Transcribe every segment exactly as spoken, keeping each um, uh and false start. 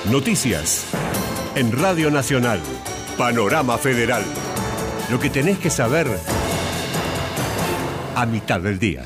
Noticias. En Radio Nacional. Panorama Federal. Lo que tenés que saber a mitad del día.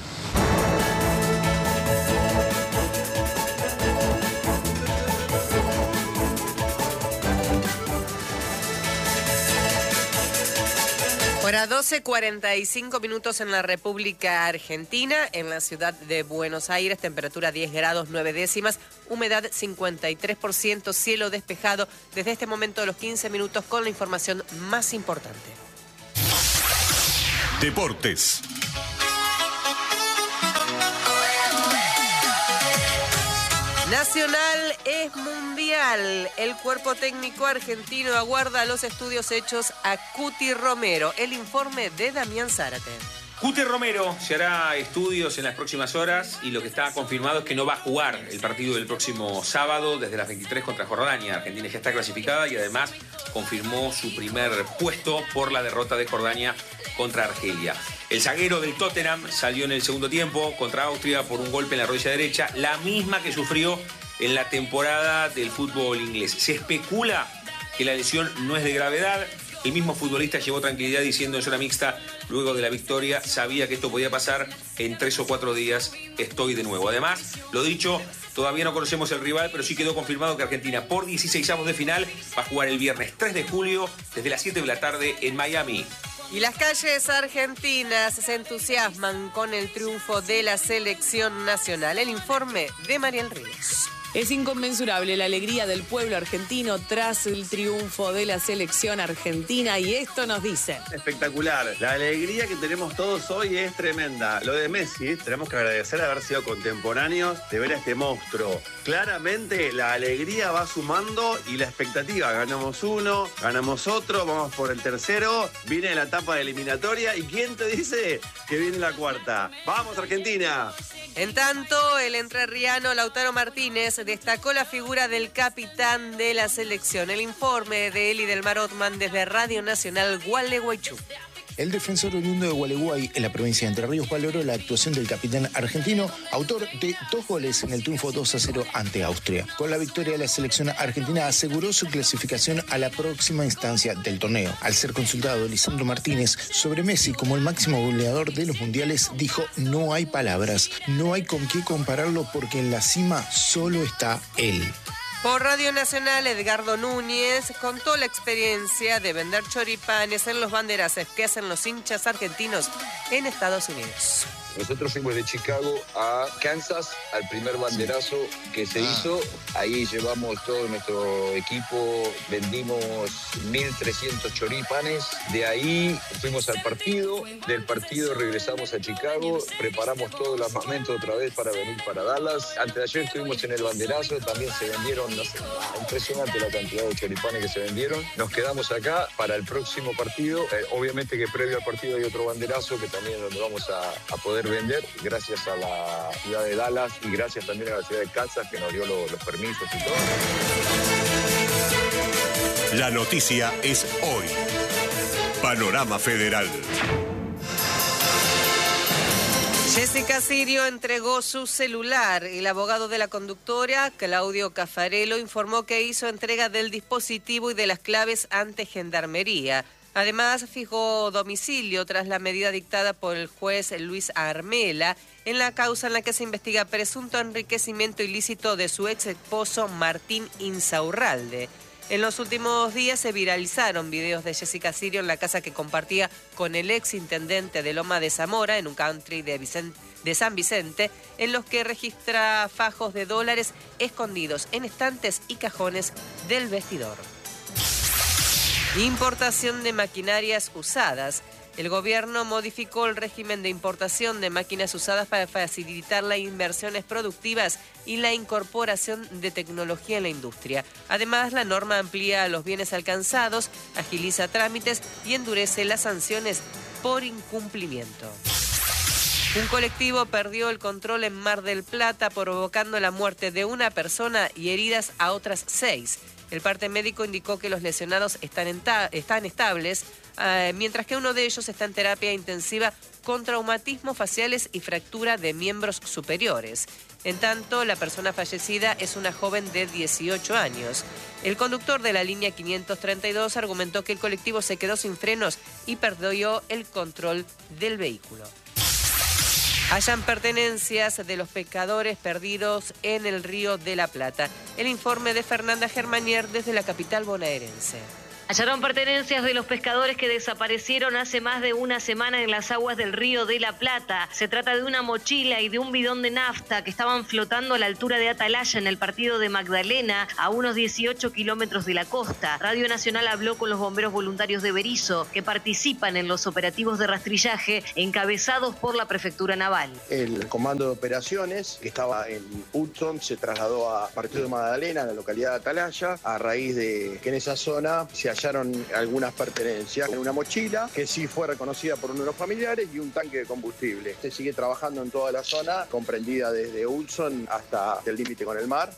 Hora doce, cuarenta y cinco minutos en la República Argentina, en la ciudad de Buenos Aires, temperatura diez grados nueve décimas, humedad cincuenta y tres por ciento, cielo despejado. Desde este momento los quince minutos con la información más importante. Deportes. Nacional es mundial. El cuerpo técnico argentino aguarda los estudios hechos a Cuti Romero. El informe de Damián Zárate. Cuti Romero se hará estudios en las próximas horas y lo que está confirmado es que no va a jugar el partido del próximo sábado desde las veintitrés contra Jordania. Argentina ya está clasificada y además confirmó su primer puesto por la derrota de Jordania contra Argelia. El zaguero del Tottenham salió en el segundo tiempo contra Austria por un golpe en la rodilla derecha, la misma que sufrió en la temporada del fútbol inglés. Se especula que la lesión no es de gravedad. El mismo futbolista llevó tranquilidad diciendo en zona mixta, luego de la victoria, sabía que esto podía pasar, en tres o cuatro días estoy de nuevo. Además, lo dicho, todavía no conocemos el rival, pero sí quedó confirmado que Argentina por dieciseisavos de final va a jugar el viernes tres de julio desde las siete de la tarde en Miami. Y las calles argentinas se entusiasman con el triunfo de la selección nacional. El informe de Mariel Ríos. Es inconmensurable la alegría del pueblo argentino tras el triunfo de la selección argentina y esto nos dice. Espectacular. La alegría que tenemos todos hoy es tremenda. Lo de Messi, tenemos que agradecer haber sido contemporáneos de ver a este monstruo. Claramente la alegría va sumando y la expectativa. Ganamos uno, ganamos otro, vamos por el tercero. Viene la etapa de eliminatoria y ¿quién te dice que viene la cuarta? ¡Vamos, Argentina! En tanto, el entrerriano Lautaro Martínez destacó la figura del capitán de la selección. El informe de Eli del Mar Othman desde Radio Nacional Gualeguaychú. El defensor oriundo de Gualeguay, en la provincia de Entre Ríos, valoró la actuación del capitán argentino, autor de dos goles en el triunfo dos a cero ante Austria. Con la victoria de la selección argentina aseguró su clasificación a la próxima instancia del torneo. Al ser consultado Lisandro Martínez sobre Messi como el máximo goleador de los mundiales, dijo: no hay palabras, no hay con qué compararlo porque en la cima solo está él. Por Radio Nacional, Edgardo Núñez contó la experiencia de vender choripanes en los banderazos que hacen los hinchas argentinos en Estados Unidos. Nosotros fuimos de Chicago a Kansas al primer banderazo que se hizo. Ahí llevamos todo nuestro equipo, vendimos mil trescientos choripanes. De ahí fuimos al partido, del partido regresamos a Chicago, preparamos todo el armamento otra vez para venir para Dallas. Antes de ayer estuvimos en el banderazo, también se vendieron, no sé, impresionante la cantidad de choripanes que se vendieron. Nos quedamos acá para el próximo partido. Eh, obviamente que previo al partido hay otro banderazo que también donde vamos a, a poder vender, gracias a la ciudad de Dallas y gracias también a la ciudad de Kansas que nos dio lo, los permisos y todo. La noticia es hoy. Panorama Federal. Jessica Sirio entregó su celular. El abogado de la conductora, Claudio Caffarello, informó que hizo entrega del dispositivo y de las claves ante Gendarmería. Además, fijó domicilio tras la medida dictada por el juez Luis Armela en la causa en la que se investiga presunto enriquecimiento ilícito de su ex esposo Martín Insaurralde. En los últimos días se viralizaron videos de Jessica Sirio en la casa que compartía con el ex intendente de Loma de Zamora, en un country de, Vicente, de San Vicente, en los que registra fajos de dólares escondidos en estantes y cajones del vestidor. Importación de maquinarias usadas. El gobierno modificó el régimen de importación de máquinas usadas para facilitar las inversiones productivas y la incorporación de tecnología en la industria. Además, la norma amplía los bienes alcanzados, agiliza trámites y endurece las sanciones por incumplimiento. Un colectivo perdió el control en Mar del Plata, provocando la muerte de una persona y heridas a otras seis. El parte médico indicó que los lesionados están, en están estables, eh, mientras que uno de ellos está en terapia intensiva con traumatismos faciales y fractura de miembros superiores. En tanto, la persona fallecida es una joven de dieciocho años. El conductor de la línea quinientos treinta y dos argumentó que el colectivo se quedó sin frenos y perdió el control del vehículo. Hallan pertenencias de los pescadores perdidos en el Río de la Plata. El informe de Fernanda Germanier desde la capital bonaerense. Hallaron pertenencias de los pescadores que desaparecieron hace más de una semana en las aguas del Río de la Plata. Se trata de una mochila y de un bidón de nafta que estaban flotando a la altura de Atalaya en el partido de Magdalena, a unos dieciocho kilómetros de la costa. Radio Nacional habló con los bomberos voluntarios de Berisso, que participan en los operativos de rastrillaje encabezados por la Prefectura Naval. El comando de operaciones, que estaba en Hudson, se trasladó a partido de Magdalena, a la localidad de Atalaya, a raíz de que en esa zona se hallaron algunas pertenencias en una mochila que sí fue reconocida por uno de los familiares y un tanque de combustible. Se sigue trabajando en toda la zona, comprendida desde Hudson hasta el límite con el mar.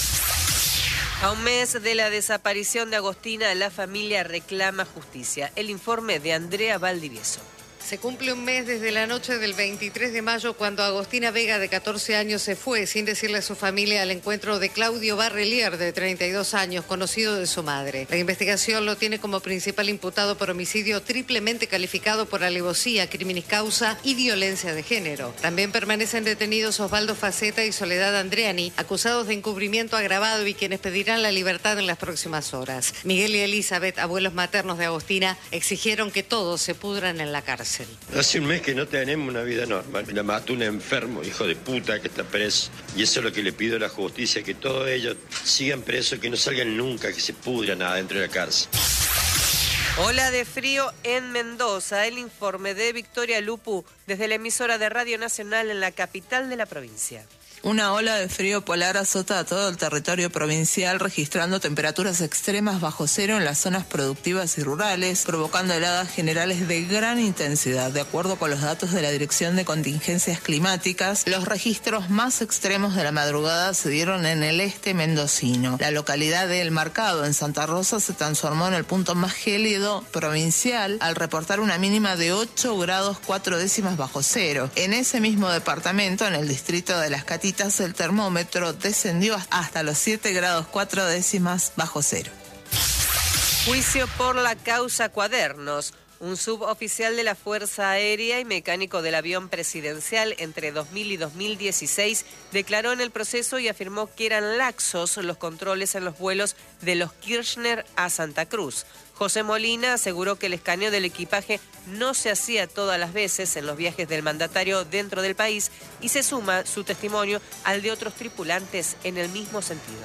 A un mes de la desaparición de Agostina, la familia reclama justicia. El informe de Andrea Valdivieso. Se cumple un mes desde la noche del veintitrés de mayo cuando Agostina Vega, de catorce años, se fue sin decirle a su familia al encuentro de Claudio Barrelier, de treinta y dos años, conocido de su madre. La investigación lo tiene como principal imputado por homicidio triplemente calificado por alevosía, criminis causa y violencia de género. También permanecen detenidos Osvaldo Faceta y Soledad Andreani, acusados de encubrimiento agravado y quienes pedirán la libertad en las próximas horas. Miguel y Elizabeth, abuelos maternos de Agostina, exigieron que todos se pudran en la cárcel. Hace un mes que no tenemos una vida normal. La mató un enfermo, hijo de puta, que está preso. Y eso es lo que le pido a la justicia, que todos ellos sigan presos, que no salgan nunca, que se pudran adentro de la cárcel. Ola de frío en Mendoza. El informe de Victoria Lupu desde la emisora de Radio Nacional en la capital de la provincia. Una ola de frío polar azota a todo el territorio provincial, registrando temperaturas extremas bajo cero en las zonas productivas y rurales, provocando heladas generales de gran intensidad. De acuerdo con los datos de la Dirección de Contingencias Climáticas, los registros más extremos de la madrugada se dieron en el este mendocino. La localidad de El Marcado, en Santa Rosa, se transformó en el punto más gélido provincial al reportar una mínima de ocho grados cuatro décimas bajo cero. En ese mismo departamento, en el distrito de Las Catitas, el termómetro descendió hasta los siete grados cuatro décimas bajo cero. Juicio por la causa Cuadernos. Un suboficial de la Fuerza Aérea y mecánico del avión presidencial entre dos mil y dos mil dieciséis declaró en el proceso y afirmó que eran laxos los controles en los vuelos de los Kirchner a Santa Cruz. José Molina aseguró que el escaneo del equipaje no se hacía todas las veces en los viajes del mandatario dentro del país y se suma su testimonio al de otros tripulantes en el mismo sentido.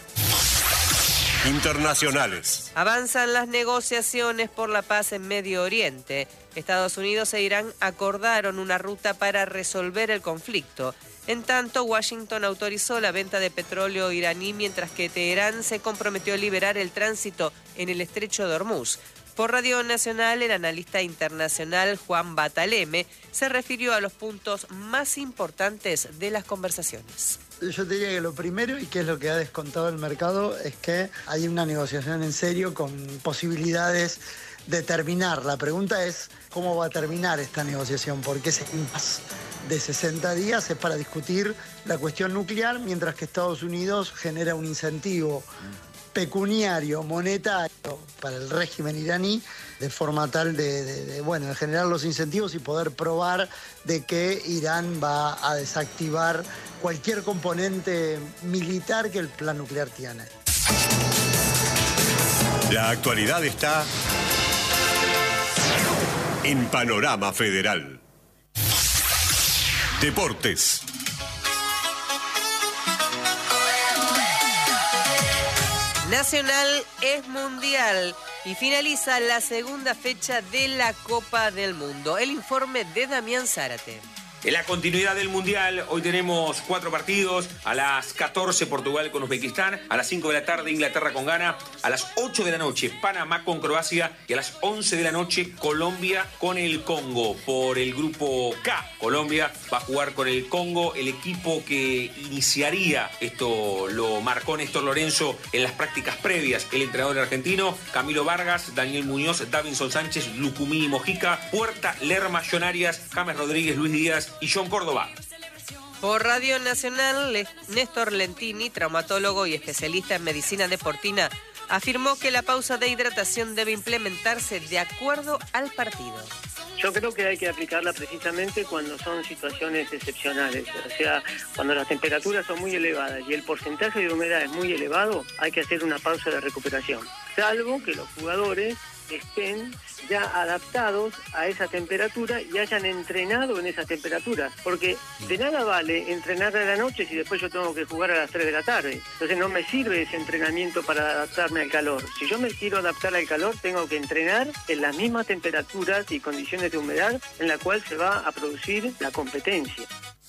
Internacionales. Avanzan las negociaciones por la paz en Medio Oriente. Estados Unidos e Irán acordaron una ruta para resolver el conflicto. En tanto, Washington autorizó la venta de petróleo iraní, mientras que Teherán se comprometió a liberar el tránsito en el estrecho de Hormuz. Por Radio Nacional, el analista internacional Juan Bataleme se refirió a los puntos más importantes de las conversaciones. Yo te diría que lo primero, y que es lo que ha descontado el mercado, es que hay una negociación en serio con posibilidades de terminar. La pregunta es cómo va a terminar esta negociación, porque ese impasse de sesenta días es para discutir la cuestión nuclear, mientras que Estados Unidos genera un incentivo pecuniario, monetario para el régimen iraní, de forma tal de, de, de, bueno, de generar los incentivos y poder probar de que Irán va a desactivar cualquier componente militar que el plan nuclear tiene. La actualidad está en Panorama Federal. Deportes. Nacional es mundial y finaliza la segunda fecha de la Copa del Mundo. El informe de Damián Zárate. En la continuidad del Mundial, hoy tenemos cuatro partidos. A las catorce, Portugal con Uzbekistán. A las cinco de la tarde, Inglaterra con Ghana. A las ocho de la noche, Panamá con Croacia. Y a las once de la noche, Colombia con el Congo. Por el grupo K, Colombia va a jugar con el Congo. El equipo que iniciaría, esto lo marcó Néstor Lorenzo en las prácticas previas. El entrenador argentino, Camilo Vargas, Daniel Muñoz, Davinson Sánchez, Lucumí Mojica, Puerta, Lerma, John Arias, James Rodríguez, Luis Díaz y John Córdoba. Por Radio Nacional, Néstor Lentini, traumatólogo y especialista en medicina deportiva, afirmó que la pausa de hidratación debe implementarse de acuerdo al partido. Yo creo que hay que aplicarla precisamente cuando son situaciones excepcionales, o sea, cuando las temperaturas son muy elevadas y el porcentaje de humedad es muy elevado, hay que hacer una pausa de recuperación, salvo que los jugadores estén ya adaptados a esa temperatura y hayan entrenado en esa temperatura, porque de nada vale entrenar a la noche si después yo tengo que jugar a las tres de la tarde. Entonces no me sirve ese entrenamiento para adaptarme al calor. Si yo me quiero adaptar al calor, tengo que entrenar en las mismas temperaturas y condiciones de humedad en la cual se va a producir la competencia.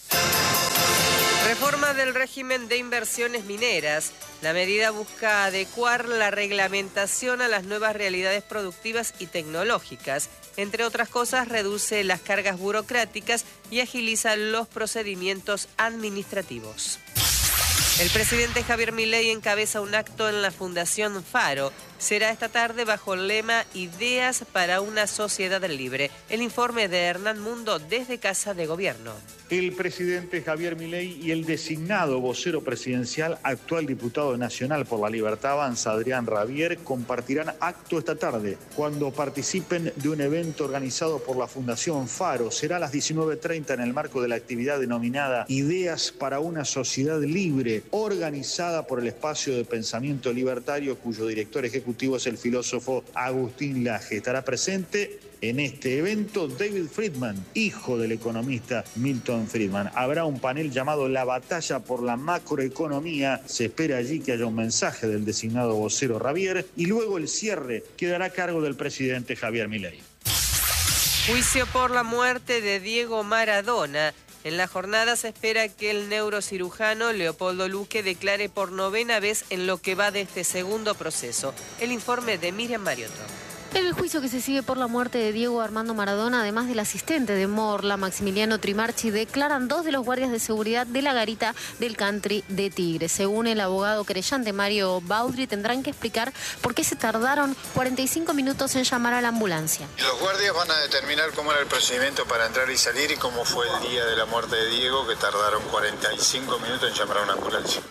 Reforma del régimen de inversiones mineras. La medida busca adecuar la reglamentación a las nuevas realidades productivas y tecnológicas. Entre otras cosas, reduce las cargas burocráticas y agiliza los procedimientos administrativos. El presidente Javier Milei encabeza un acto en la Fundación Faro. Será esta tarde bajo el lema Ideas para una sociedad libre. El informe de Hernán Mundo desde Casa de Gobierno. El presidente Javier Milei y el designado vocero presidencial, actual diputado nacional por la Libertad Avanza, Adrián Rabier, compartirán acto esta tarde cuando participen de un evento organizado por la Fundación Faro. Será a las diecinueve treinta en el marco de la actividad denominada Ideas para una sociedad libre, organizada por el Espacio de Pensamiento Libertario, cuyo director ejecutivo es el filósofo Agustín Laje. Estará presente en este evento David Friedman, hijo del economista Milton Friedman. Habrá un panel llamado La Batalla por la Macroeconomía. Se espera allí que haya un mensaje del designado vocero Rabier y luego el cierre quedará a cargo del presidente Javier Milei. Juicio por la muerte de Diego Maradona. En la jornada se espera que el neurocirujano Leopoldo Luque declare por novena vez en lo que va de este segundo proceso. El informe de Miriam Mariotto. En el juicio que se sigue por la muerte de Diego Armando Maradona, además del asistente de Morla, Maximiliano Trimarchi, declaran dos de los guardias de seguridad de la garita del country de Tigre. Según el abogado querellante Mario Baudry, tendrán que explicar por qué se tardaron cuarenta y cinco minutos en llamar a la ambulancia. Los guardias van a determinar cómo era el procedimiento para entrar y salir y cómo fue el día de la muerte de Diego, que tardaron cuarenta y cinco minutos en llamar a una ambulancia.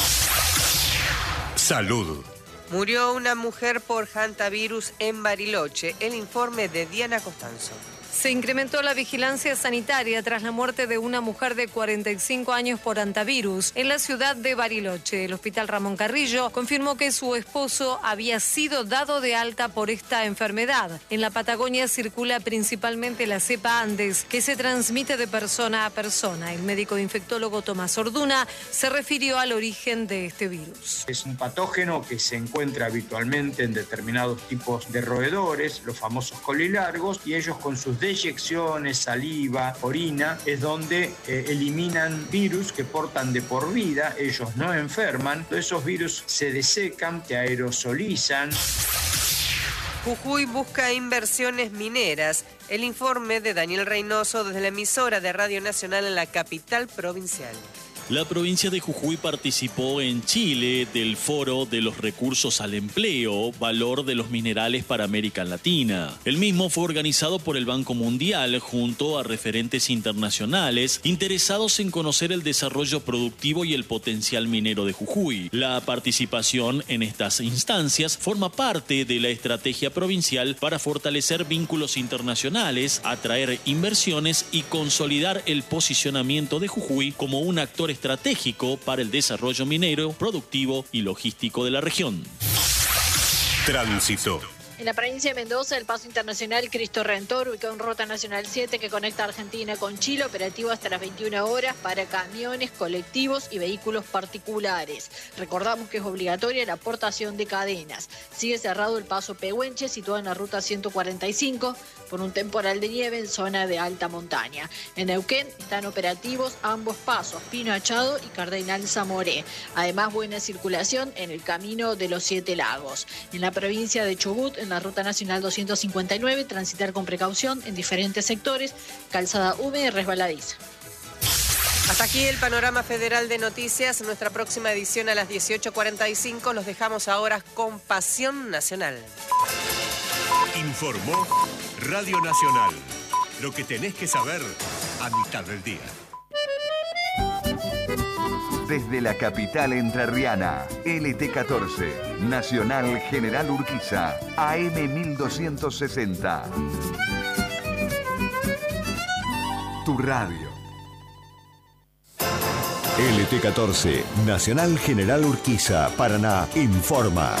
Salud. Murió una mujer por hantavirus en Bariloche. El informe de Diana Costanzo. Se incrementó la vigilancia sanitaria tras la muerte de una mujer de cuarenta y cinco años por hantavirus en la ciudad de Bariloche. El Hospital Ramón Carrillo confirmó que su esposo había sido dado de alta por esta enfermedad. En la Patagonia circula principalmente la cepa Andes, que se transmite de persona a persona. El médico infectólogo Tomás Orduna se refirió al origen de este virus. Es un patógeno que se encuentra habitualmente en determinados tipos de roedores, los famosos colilargos, y ellos con sus deyecciones, saliva, orina, es donde eh, eliminan virus que portan de por vida. Ellos no enferman, esos virus se desecan, se aerosolizan. Jujuy busca inversiones mineras. El informe de Daniel Reynoso desde la emisora de Radio Nacional en la capital provincial. La provincia de Jujuy participó en Chile del Foro de los Recursos al Empleo, Valor de los Minerales para América Latina. El mismo fue organizado por el Banco Mundial junto a referentes internacionales interesados en conocer el desarrollo productivo y el potencial minero de Jujuy. La participación en estas instancias forma parte de la estrategia provincial para fortalecer vínculos internacionales, atraer inversiones y consolidar el posicionamiento de Jujuy como un actor estratégico para el desarrollo minero, productivo y logístico de la región. Tránsito. En la provincia de Mendoza, el paso internacional Cristo Redentor, ubicado en Ruta Nacional siete, que conecta a Argentina con Chile, operativo hasta las veintiuna horas para camiones, colectivos y vehículos particulares. Recordamos que es obligatoria la aportación de cadenas. Sigue cerrado el paso Pehuenche, situado en la Ruta ciento cuarenta y cinco, por un temporal de nieve en zona de alta montaña. En Neuquén están operativos ambos pasos, Pino Achado y Cardenal Zamoré. Además, buena circulación en el camino de los Siete Lagos. En la provincia de Chubut, en la Ruta Nacional doscientos cincuenta y nueve, transitar con precaución en diferentes sectores, calzada húmeda y resbaladiza. Hasta aquí el panorama federal de noticias. Nuestra próxima edición a las dieciocho cuarenta y cinco. Los dejamos ahora con Pasión Nacional. Informó Radio Nacional. Lo que tenés que saber a mitad del día. Desde la capital entrerriana, L T catorce, Nacional General Urquiza, A M mil doscientos sesenta. Tu radio. L T catorce, Nacional General Urquiza, Paraná, informa.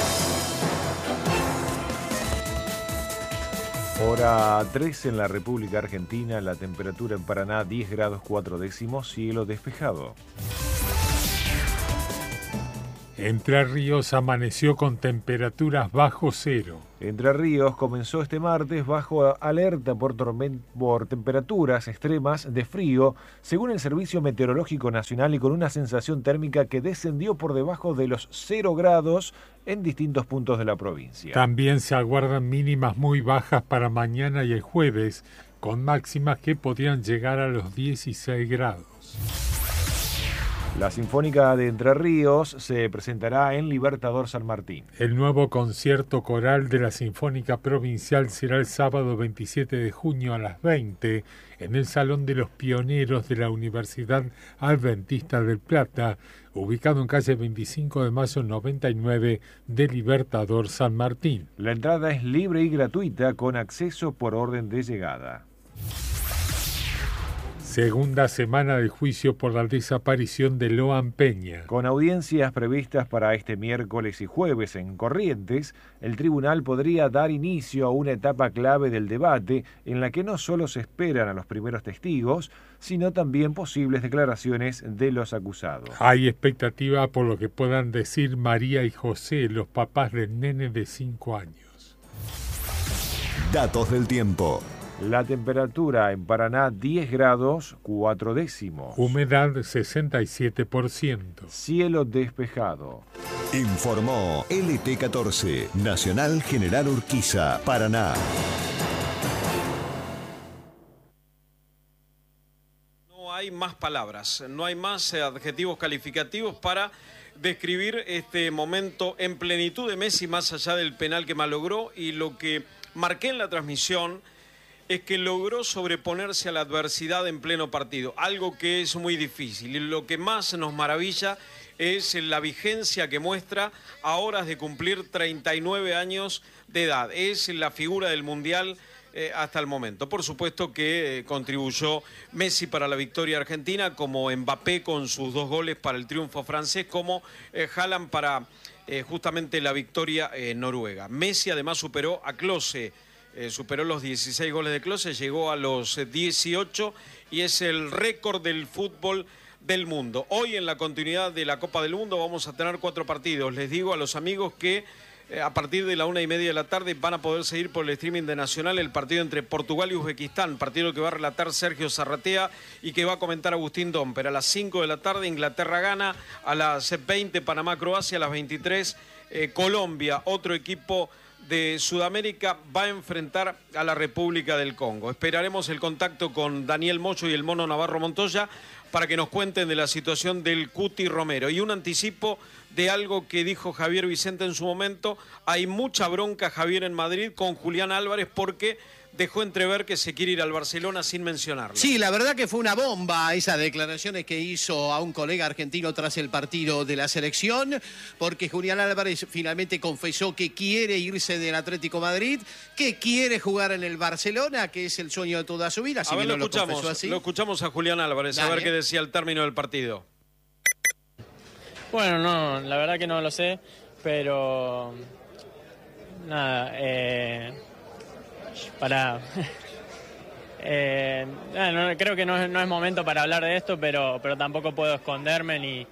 Hora tres en la República Argentina, la temperatura en Paraná diez grados cuatro décimos, cielo despejado. Entre Ríos amaneció con temperaturas bajo cero. Entre Ríos comenzó este martes bajo alerta por, torment- por temperaturas extremas de frío, según el Servicio Meteorológico Nacional, y con una sensación térmica que descendió por debajo de los cero grados en distintos puntos de la provincia. También se aguardan mínimas muy bajas para mañana y el jueves, con máximas que podrían llegar a los dieciséis grados. La Sinfónica de Entre Ríos se presentará en Libertador San Martín. El nuevo concierto coral de la Sinfónica Provincial será el sábado veintisiete de junio a las veinte en el Salón de los Pioneros de la Universidad Adventista del Plata, ubicado en calle veinticinco de mayo noventa y nueve de Libertador San Martín. La entrada es libre y gratuita con acceso por orden de llegada. Segunda semana de juicio por la desaparición de Loan Peña. Con audiencias previstas para este miércoles y jueves en Corrientes, el tribunal podría dar inicio a una etapa clave del debate en la que no solo se esperan a los primeros testigos, sino también posibles declaraciones de los acusados. Hay expectativa por lo que puedan decir María y José, los papás del nene de cinco años. Datos del tiempo. La temperatura en Paraná diez grados cuatro décimos. Humedad sesenta y siete por ciento. Cielo despejado. Informó L T catorce, Nacional General Urquiza, Paraná. No hay más palabras, no hay más adjetivos calificativos para describir este momento en plenitud de Messi, más allá del penal que malogró, y lo que marqué en la transmisión es que logró sobreponerse a la adversidad en pleno partido, algo que es muy difícil. Y lo que más nos maravilla es la vigencia que muestra a horas de cumplir treinta y nueve años de edad. Es la figura del Mundial eh, hasta el momento. Por supuesto que eh, contribuyó Messi para la victoria argentina, como Mbappé con sus dos goles para el triunfo francés, como eh, Haaland para eh, justamente la victoria eh, noruega. Messi además superó a Klose. Eh, superó los dieciséis goles de Klose, llegó a los dieciocho y es el récord del fútbol del mundo. Hoy en la continuidad de la Copa del Mundo vamos a tener cuatro partidos. Les digo a los amigos que eh, a partir de la una y media de la tarde van a poder seguir por el streaming de Nacional el partido entre Portugal y Uzbekistán, partido que va a relatar Sergio Zarratea y que va a comentar Agustín Domper. A las cinco de la tarde Inglaterra gana, a las veinte Panamá-Croacia, a las veintitrés eh, Colombia, otro equipo de Sudamérica, va a enfrentar a la República del Congo. Esperaremos el contacto con Daniel Mocho y el Mono Navarro Montoya para que nos cuenten de la situación del Cuti Romero. Y un anticipo de algo que dijo Javier Vicente en su momento: hay mucha bronca, Javier, en Madrid con Julián Álvarez, porque dejó entrever que se quiere ir al Barcelona sin mencionarlo. Sí, la verdad que fue una bomba esas declaraciones que hizo a un colega argentino tras el partido de la selección, porque Julián Álvarez finalmente confesó que quiere irse del Atlético Madrid, que quiere jugar en el Barcelona, que es el sueño de toda su vida. A ver, lo escuchamos, lo, así. lo escuchamos a Julián Álvarez, Dale. A ver qué decía al término del partido. Bueno, no, la verdad que no lo sé, pero nada, eh, para... eh, no, creo que no es, no es momento para hablar de esto, pero, pero tampoco puedo esconderme ni,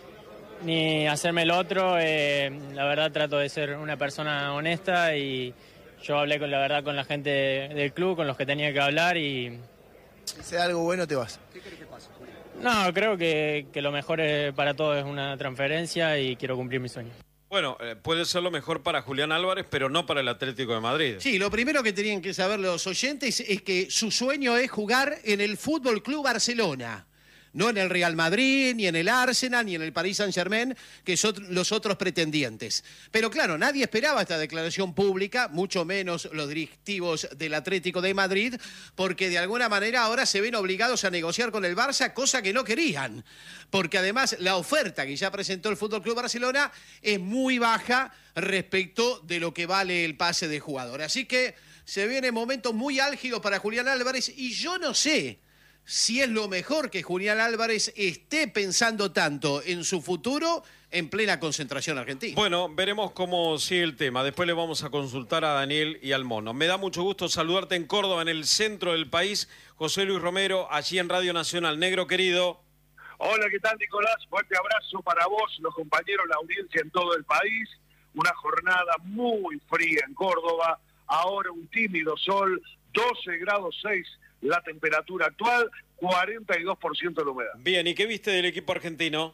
ni hacerme el otro. Eh, la verdad trato de ser una persona honesta y yo hablé con la verdad con la gente del club, con los que tenía que hablar y... Si sea algo bueno te vas. ¿Qué crees que pase? No, creo que, que lo mejor es, para todos es una transferencia y quiero cumplir mi sueño. Bueno, eh, puede ser lo mejor para Julián Álvarez, pero no para el Atlético de Madrid. Sí, lo primero que tenían que saber los oyentes es que su sueño es jugar en el Fútbol Club Barcelona. No en el Real Madrid, ni en el Arsenal, ni en el Paris Saint-Germain, que son los otros pretendientes. Pero claro, nadie esperaba esta declaración pública, mucho menos los directivos del Atlético de Madrid, porque de alguna manera ahora se ven obligados a negociar con el Barça, cosa que no querían. Porque además la oferta que ya presentó el Fútbol Club Barcelona es muy baja respecto de lo que vale el pase de jugador. Así que se vienen momentos muy álgidos para Julián Álvarez y yo no sé si es lo mejor que Julián Álvarez esté pensando tanto en su futuro en plena concentración argentina. Bueno, veremos cómo sigue el tema. Después le vamos a consultar a Daniel y al Mono. Me da mucho gusto saludarte en Córdoba, en el centro del país. José Luis Romero, allí en Radio Nacional. Negro querido. Hola, ¿qué tal, Nicolás? Fuerte abrazo para vos, los compañeros, la audiencia en todo el país. Una jornada muy fría en Córdoba. Ahora un tímido sol, doce grados seis la temperatura actual, cuarenta y dos por ciento la humedad. Bien, ¿y qué viste del equipo argentino?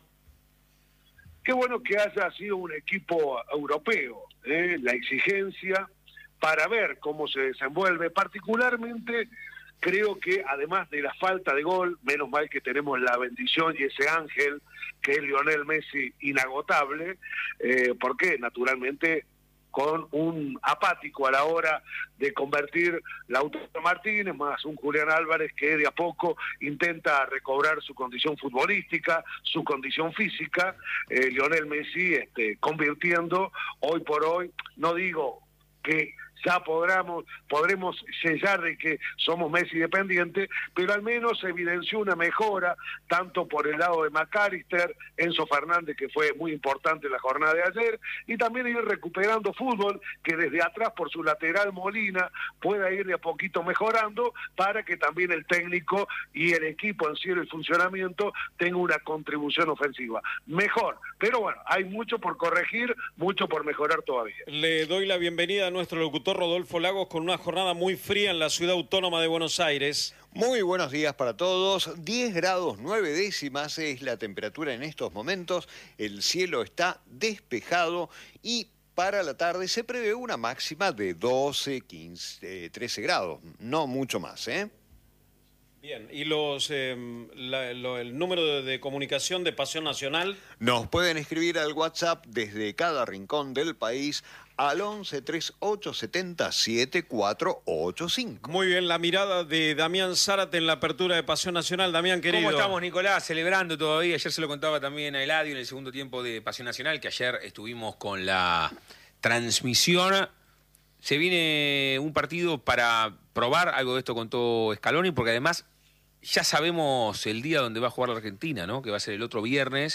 Qué bueno que haya sido un equipo europeo, ¿eh? La exigencia para ver cómo se desenvuelve. Particularmente creo que además de la falta de gol, menos mal que tenemos la bendición y ese ángel que es Lionel Messi inagotable, eh, porque naturalmente con un apático a la hora de convertir Lautaro Martínez, más un Julián Álvarez que de a poco intenta recobrar su condición futbolística, su condición física, eh, Lionel Messi este, convirtiendo hoy por hoy, no digo que ya podremos, podremos sellar de que somos Messi dependientes, pero al menos se evidenció una mejora, tanto por el lado de McAllister, Enzo Fernández, que fue muy importante en la jornada de ayer, y también ir recuperando fútbol, que desde atrás por su lateral Molina pueda ir de a poquito mejorando, para que también el técnico y el equipo en sí, el funcionamiento, tenga una contribución ofensiva. Mejor, pero bueno, hay mucho por corregir, mucho por mejorar todavía. Le doy la bienvenida a nuestro locutor Rodolfo Lagos con una jornada muy fría en la ciudad autónoma de Buenos Aires. Muy buenos días para todos. diez grados nueve décimas es la temperatura en estos momentos. El cielo está despejado y para la tarde se prevé una máxima de doce, quince, trece grados. No mucho más, ¿eh? Bien, ¿y los eh, la, lo, el número de, de comunicación de Pasión Nacional? Nos pueden escribir al WhatsApp desde cada rincón del país al once, treinta y ocho, setenta, setenta y cuatro ochenta y cinco. Muy bien, la mirada de Damián Zárate en la apertura de Pasión Nacional. Damián, querido. ¿Cómo estamos, Nicolás? Celebrando todavía. Ayer se lo contaba también a Eladio en el segundo tiempo de Pasión Nacional, que ayer estuvimos con la transmisión. Se viene un partido para probar, algo de esto contó Scaloni, porque además ya sabemos el día donde va a jugar la Argentina, ¿no? Que va a ser el otro viernes.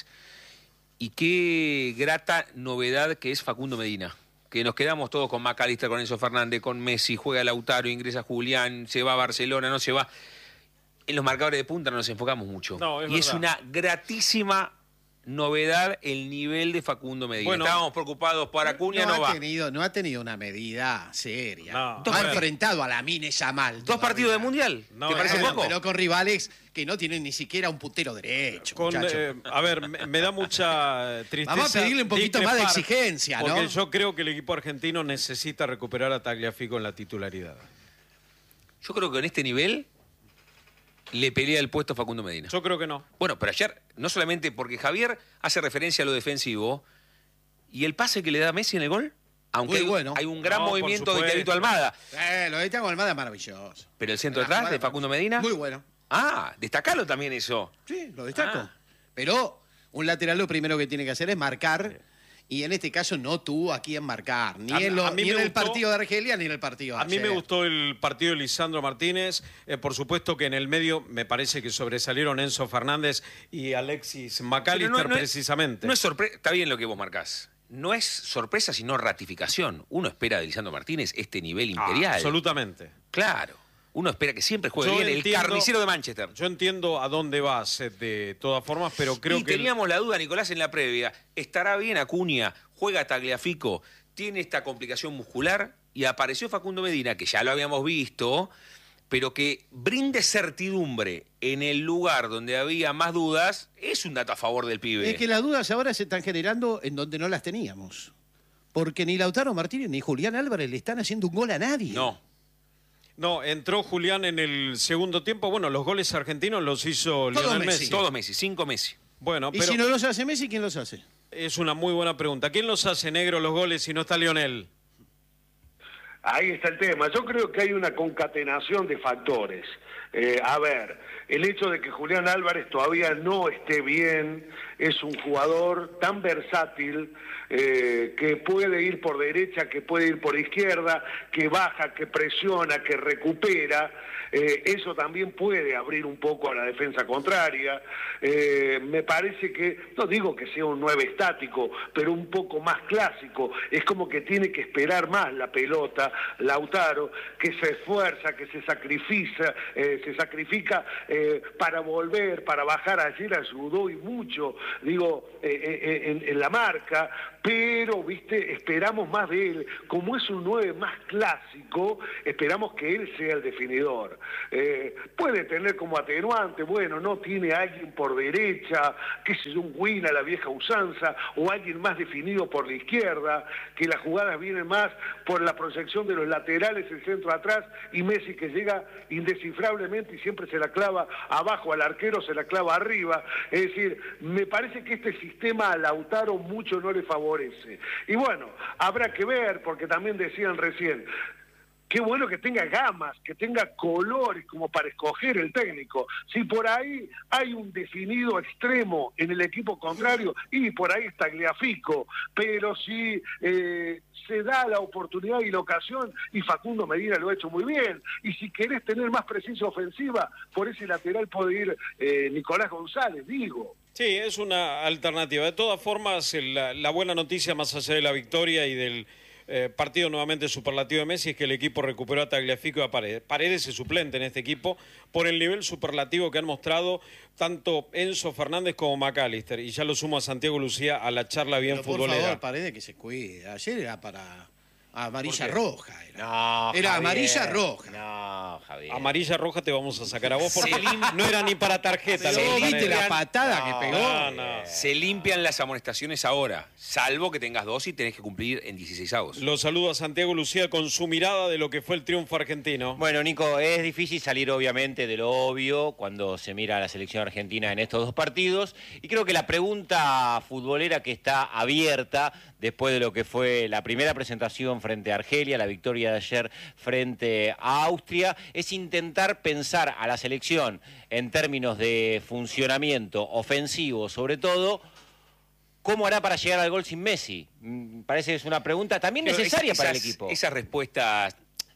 Y qué grata novedad que es Facundo Medina. Que nos quedamos todos con McAllister, con Enzo Fernández, con Messi, juega Lautaro, ingresa Julián, se va a Barcelona, no se va. En los marcadores de punta no nos enfocamos mucho. No, es y verdad. es una gratísima novedad el nivel de Facundo Medina. Bueno, estábamos preocupados por Acuña, no, no, va. ha tenido, no ha tenido una medida seria. No. No ha enfrentado a la Mine Yamal. Dos partidos de Mundial. No, ¿Te parece Bueno, poco? pero con rivales que no tienen ni siquiera un puntero derecho. Con, muchacho. eh, a ver, me, me da mucha tristeza. Vamos a pedirle un poquito más de exigencia, ¿no? Porque yo creo que el equipo argentino necesita recuperar a Tagliafico en la titularidad. Yo creo que en este nivel le pelea el puesto a Facundo Medina. Yo creo que no. Bueno, pero ayer, no solamente porque Javier hace referencia a lo defensivo, y el pase que le da Messi en el gol, aunque Muy hay, bueno. hay un gran No, por movimiento de supuesto. Tiaguito Almada. Eh, lo de Tiago Almada es maravilloso. Pero el centro La detrás jugada de Facundo Medina. Muy bueno. Ah, destacalo también eso. Sí, lo destaco. Ah. Pero un lateral lo primero que tiene que hacer es marcar. Y en este caso no tuvo a quién marcar. Ni, A- en, lo- a mí ni me en el gustó- partido de Argelia ni en el partido de A mí me ayer. gustó el partido de Lisandro Martínez. Eh, por supuesto que en el medio me parece que sobresalieron Enzo Fernández y Alexis McAllister, Pero no- no es- precisamente. No es sorpresa. Está bien lo que vos marcás. no es sorpresa, sino ratificación. Uno espera de Lisandro Martínez este nivel imperial. Ah, absolutamente. Claro. Uno espera que siempre juegue Yo bien entiendo, el carnicero de Manchester. Yo entiendo a dónde vas eh, de todas formas, pero creo y que... teníamos la duda, Nicolás, en la previa. ¿Estará bien Acuña? ¿Juega Tagliafico? ¿Tiene esta complicación muscular? Y apareció Facundo Medina, que ya lo habíamos visto, pero que brinde certidumbre en el lugar donde había más dudas, es un dato a favor del pibe. Es que las dudas ahora se están generando en donde no las teníamos. Porque ni Lautaro Martínez ni Julián Álvarez le están haciendo un gol a nadie. No. No, entró Julián en el segundo tiempo. Bueno, los goles argentinos los hizo Todo Lionel Messi. Messi. Todos Messi, cinco Messi. Bueno, Y pero si no los hace Messi, ¿quién los hace? es una muy buena pregunta. ¿Quién los hace, negro, los goles si no está Lionel? Ahí está el tema. Yo creo que hay una concatenación de factores. Eh, a ver, el hecho de que Julián Álvarez todavía no esté bien, es un jugador tan versátil eh, que puede ir por derecha, que puede ir por izquierda, que baja, que presiona, que recupera. Eh, eso también puede abrir un poco a la defensa contraria. Eh, me parece que, no digo que sea un nueve estático, pero un poco más clásico. Es como que tiene que esperar más la pelota, Lautaro, que se esfuerza, que se sacrifica, eh, se sacrifica eh, para volver, para bajar. Ayer ayudó y mucho, digo, eh, eh, en, en la marca, pero, viste, esperamos más de él. Como es un nueve más clásico, esperamos que él sea el definidor. Eh, puede tener como atenuante, bueno, no tiene a alguien por derecha, qué sé yo, un Win a la vieja usanza, o alguien más definido por la izquierda, que las jugadas vienen más por la proyección de los laterales, el centro atrás, y Messi que llega indescifrablemente y siempre se la clava abajo al arquero, se la clava arriba. Es decir, me parece que este sistema a Lautaro mucho no le favorece. Y bueno, habrá que ver, porque también decían recién, qué bueno que tenga gamas, que tenga colores como para escoger el técnico. Si por ahí hay un definido extremo en el equipo contrario, y por ahí está Tagliafico, pero si eh, se da la oportunidad y la ocasión, y Facundo Medina lo ha hecho muy bien, y si querés tener más presencia ofensiva, por ese lateral puede ir eh, Nicolás González, digo. Sí, es una alternativa. De todas formas, la, la buena noticia, más allá de la victoria y del eh, partido nuevamente superlativo de Messi, es que el equipo recuperó a Tagliafico y a Paredes. Paredes es suplente en este equipo por el nivel superlativo que han mostrado tanto Enzo Fernández como McAllister. Y ya lo sumo a Santiago Lucía a la charla bien Pero por futbolera. favor, Paredes que se cuide. Ayer era para amarilla ¿Por qué? roja. Era, No, era Javier. amarilla roja. No, Javier. Amarilla roja te vamos a sacar a vos porque Se lim- no era ni para tarjeta. Pero lo de viste Paredes. la patada que pegó. No, no. Se limpian las amonestaciones ahora, salvo que tengas dos y tenés que cumplir en dieciséis avos. Lo saludo a Santiago Lucía con su mirada de lo que fue el triunfo argentino. Bueno, Nico, es difícil salir obviamente de lo obvio cuando se mira a la selección argentina en estos dos partidos. Y creo que la pregunta futbolera que está abierta después de lo que fue la primera presentación frente a Argelia, la victoria de ayer frente a Austria, es intentar pensar a la selección en términos de funcionamiento ofensivo, sobre todo, ¿cómo hará para llegar al gol sin Messi? Mm, Parece que es una pregunta también Pero necesaria esas- para el equipo. Esas respuestas,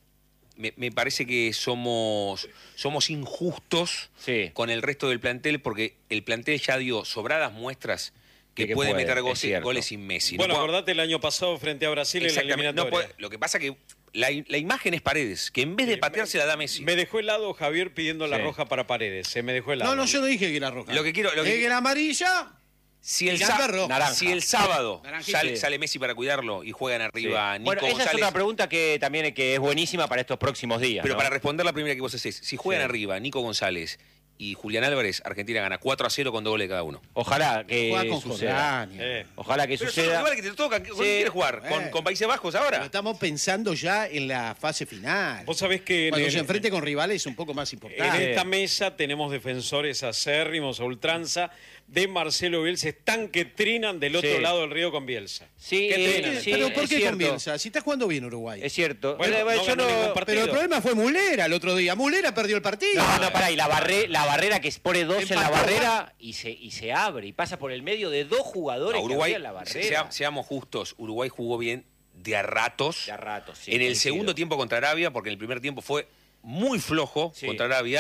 me, me parece que somos, somos injustos Sí. con el resto del plantel, porque el plantel ya dio sobradas muestras que, De que puede, puede, meter es goles, cierto. goles sin Messi. Bueno, No puedo- acordate el año pasado frente a Brasil en la Exactamente, no eliminatoria. puede- lo que pasa que la, la imagen es Paredes, que en vez de patear se la da Messi. Me dejó helado Javier pidiendo la Sí. roja para Paredes. Se me dejó helado. No, no, yo no dije que era roja. Lo que quiero- lo que- Es que la amarilla. Si el, Tirando sa- roja. Naranja. si el sábado Naranjita. sale, sale Messi para cuidarlo y juegan arriba Sí. Nico Bueno, esa González. es otra pregunta que también que es buenísima para estos próximos días. Pero ¿no? para responder la primera que vos hacés, si juegan Sí. arriba Nico González y Julián Álvarez, Argentina gana cuatro a cero con dos goles cada uno. Ojalá que Juega con suceda. Jordania. Eh. Ojalá que Pero son los suceda. rivales que te tocan. ¿Con Sí. quién quieres jugar? ¿Con, Eh. con Países Bajos Pero ahora? estamos pensando ya en la fase final. Vos sabés que en, Cuando el- se enfrente con rivales un poco más en importantes. esta mesa tenemos defensores acérrimos a ultranza de Marcelo Bielsa. Están que trinan del otro Sí. lado del río con Bielsa. Sí, ¿Qué eh, trinan? sí, Pero ¿por es qué cierto. comienza? Si está jugando bien Uruguay. Es cierto. Bueno, Eh, no yo ganó no- ningún partido. Pero el problema fue Mulera el otro día. Mulera perdió el partido. No, no, pará, y la, barre, la barrera que pone dos en la Empató, barrera y se, y se abre y pasa por el medio de dos jugadores No, Uruguay, que había en la se- barrera. sea- seamos justos, Uruguay jugó bien de a ratos. De a ratos, sí, en el coincido. segundo tiempo contra Arabia, porque en el primer tiempo fue muy flojo Sí. contra Arabia,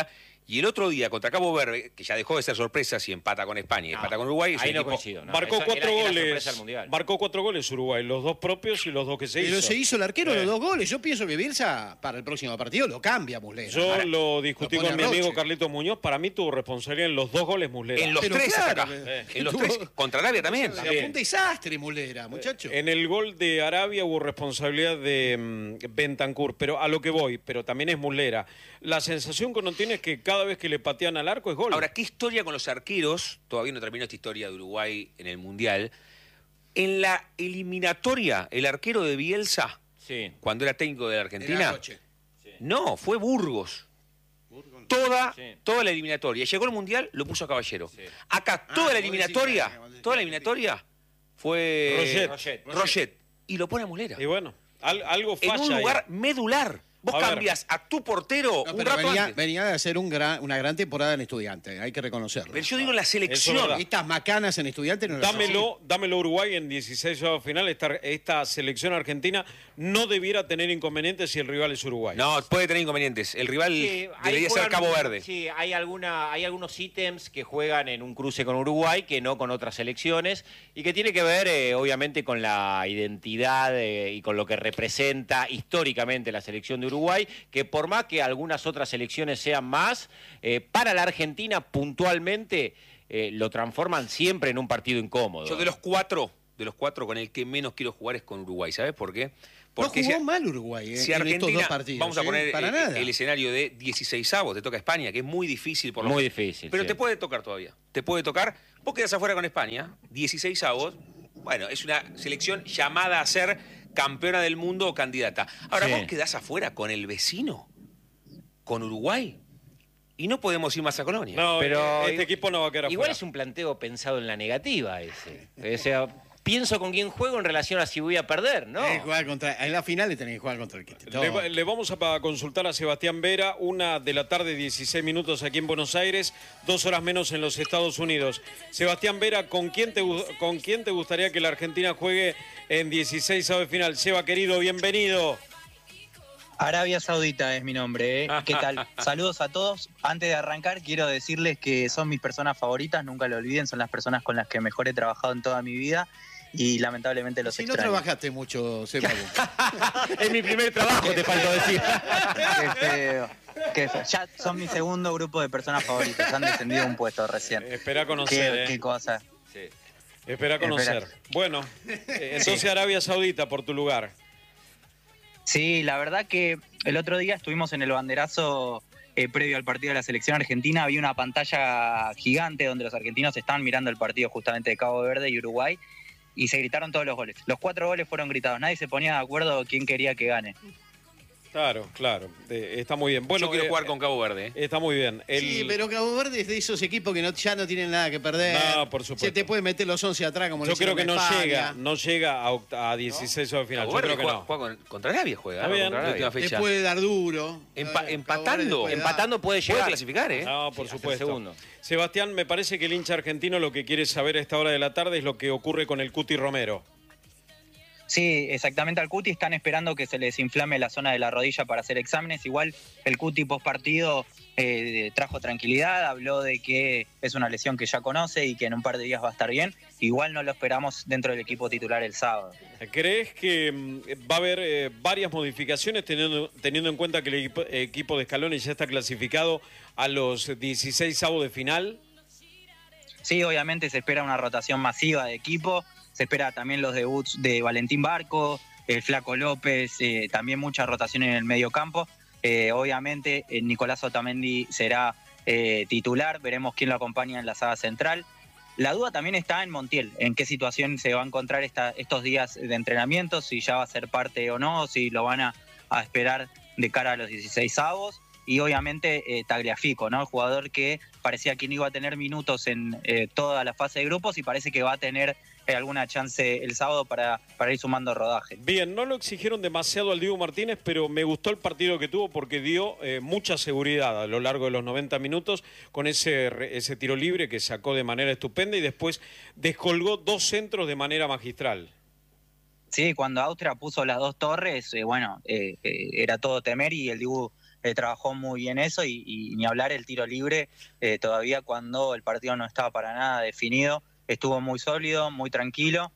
Y el otro día contra Cabo Verde, que ya dejó de ser sorpresa si empata con España y No, empata con Uruguay, es ahí el no equipo- coincido, no. Marcó Eso cuatro era- era goles. sorpresa del Mundial. Marcó cuatro goles Uruguay, los dos propios y los dos que se Pero hizo. se hizo el arquero Eh. los dos goles. Yo pienso que Bielsa para el próximo partido lo cambia, Muslera. Yo Ahora, lo discutí lo pone con mi a amigo Roche. Carlitos Muñoz. Para mí tuvo responsabilidad en los dos goles Muslera. En los Pero tres claro, acá. eh, En los tuvo- tres. Contra Arabia también. Fue un desastre, Muslera, muchacho. En el gol de Arabia hubo responsabilidad de mm, Bentancur, pero a lo que voy, pero también es Muslera. La sensación que uno tiene es que cada vez que le patean al arco es gol. Ahora, ¿qué historia con los arqueros? Todavía no terminó esta historia de Uruguay en el Mundial. En la eliminatoria, el arquero de Bielsa, Sí. cuando era técnico de la Argentina, Era Roche. no, fue Burgos. Toda, Sí. toda la eliminatoria. Llegó el Mundial, lo puso a Caballero. Sí. Acá, Ah, toda la vos eliminatoria, decís que- toda la eliminatoria fue Roget. Roget. Roget. Y lo pone a Muslera. Y bueno, al- algo En falla un ahí. lugar medular. Vos A ver. cambias a tu portero No, un pero rato venía, antes. venía de hacer un gran, una gran temporada en Estudiantes, hay que reconocerlo. Pero yo digo en la Eso es selección. verdad. Estas macanas en Estudiantes no las Dámelo, dámelo Uruguay en dieciséis de final. Esta, esta selección argentina no debiera tener inconvenientes si el rival es Uruguay. No, puede tener inconvenientes. El rival Sí, ahí debería ser juegan- Cabo Verde. Sí, hay, alguna, hay algunos ítems que juegan en un cruce con Uruguay que no con otras selecciones y que tiene que ver, eh, obviamente, con la identidad eh, y con lo que representa históricamente la selección de Uruguay, que por más que algunas otras selecciones sean más, eh, para la Argentina puntualmente eh, lo transforman siempre en un partido incómodo. Yo de los cuatro, de los cuatro con el que menos quiero jugar es con Uruguay. ¿Sabes por qué? No Porque jugó si- mal Uruguay eh, si en estos Argentina, dos partidos. vamos a eh, poner para eh, nada. el escenario de dieciseisavos, te toca España, que es muy difícil por lo Muy menos. difícil, Pero sí. te puede tocar todavía. Te puede tocar. Vos quedás afuera con España, dieciseisavos. Bueno, es una selección llamada a ser campeona del mundo o candidata. Ahora Sí. vos quedás afuera con el vecino, con Uruguay. Y no podemos ir más a Colonia. No, Pero este equipo no va a quedar Igual afuera. es un planteo pensado en la negativa ese. O sea, pienso con quién juego en relación a si voy a perder, ¿no? Tenés que jugar contra, en la final le tenés que jugar contra el que te Le, toque. va- le vamos a pa- consultar a Sebastián Vera, una de la tarde, dieciséis minutos aquí en Buenos Aires, dos horas menos en los Estados Unidos. Sebastián Vera, ¿con quién te, gu- con quién te gustaría que la Argentina juegue en dieciséis de final? Seba, querido, bienvenido. Arabia Saudita es mi nombre, ¿eh? ¿Qué tal? Saludos a todos. Antes de arrancar, quiero decirles que son mis personas favoritas, nunca lo olviden, son las personas con las que mejor he trabajado en toda mi vida y lamentablemente los Si no extraño. trabajaste mucho, Seba. Es mi primer trabajo, te faltó decir. Qué feo, qué feo. Ya son mi segundo grupo de personas favoritas, han descendido un puesto recién. Espera conocer, Qué, eh. qué cosa. Espera conocer. Espera. Bueno, eh, entonces Sí. Arabia Saudita por tu lugar. Sí, la verdad que el otro día estuvimos en el banderazo eh, previo al partido de la selección argentina. Había una pantalla gigante donde los argentinos estaban mirando el partido justamente de Cabo Verde y Uruguay y se gritaron todos los goles. Los cuatro goles fueron gritados. Nadie se ponía de acuerdo quién quería que gane. Claro, claro. de- está muy bien. Bueno, Yo quiero eh, jugar con Cabo Verde. ¿eh? Está muy bien. El- Sí, pero Cabo Verde es de esos equipos que no, ya no tienen nada que perder. No, por supuesto. Se te puede meter los once atrás como Yo le creo que hicieron no a España. llega, no llega a, oct- a dieciséis de final. Cabo Yo Verde creo que juega, no. juega con- contra Arabia juega. Está ¿no? bien. Contra Arabia, última Te fecha. puede dar duro. Empa- Eh, Cabo Verde empatando. puede dar. Empatando puede Puede llegar. clasificar, ¿eh? No, por Sí, hasta el supuesto. segundo. Sebastián, me parece que el hincha argentino lo que quiere saber a esta hora de la tarde es lo que ocurre con el Cuti Romero. Sí, exactamente al Cuti están esperando que se les inflame la zona de la rodilla para hacer exámenes. Igual el Cuti post partido eh, trajo tranquilidad, habló de que es una lesión que ya conoce y que en un par de días va a estar bien. Igual no lo esperamos dentro del equipo titular el sábado. ¿Crees que mm, va a haber eh, varias modificaciones teniendo, teniendo en cuenta que el equipo, equipo de Scaloni ya está clasificado a los dieciséis avos de final? Sí, obviamente se espera una rotación masiva de equipo, se espera también los debuts de Valentín Barco, el Flaco López, eh, también mucha rotación en el medio campo. Eh, obviamente eh, Nicolás Otamendi será eh, titular, veremos quién lo acompaña en la saga central. La duda también está en Montiel, en qué situación se va a encontrar esta, estos días de entrenamiento, si ya va a ser parte o no, si lo van a, a esperar de cara a los dieciséis avos. Y obviamente eh, Tagliafico, ¿no? El jugador que parecía que no iba a tener minutos en eh, toda la fase de grupos y parece que va a tener eh, alguna chance el sábado para, para ir sumando rodaje. Bien, no lo exigieron demasiado al Diego Martínez, pero me gustó el partido que tuvo porque dio eh, mucha seguridad a lo largo de los noventa minutos con ese, re- ese tiro libre que sacó de manera estupenda y después descolgó dos centros de manera magistral. Sí, cuando Austria puso las dos torres, eh, bueno, eh, eh, era todo temer y el Dibu eh, trabajó muy bien eso y, y ni hablar el tiro libre, eh, todavía cuando el partido no estaba para nada definido, estuvo muy sólido, muy tranquilo.